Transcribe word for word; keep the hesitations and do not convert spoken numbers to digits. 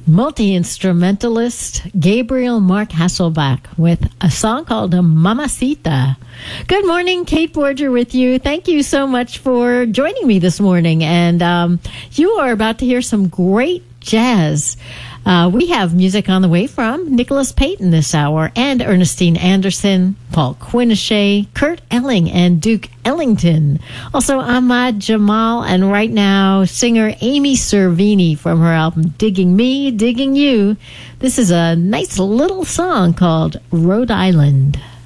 multi-instrumentalist Gabriel Mark Hasselbach with a song called Mamacita. Good morning, Kate Borger with you. Thank you so much for joining me this morning. And um, you are about to hear some great jazz. Uh, we have music on the way from Nicholas Payton this hour, and Ernestine Anderson, Paul Quinichette, Kurt Elling, and Duke Ellington. Also Ahmad Jamal, and right now singer Amy Cervini from her album Digging Me, Digging You. This is a nice little song called Rhode Island.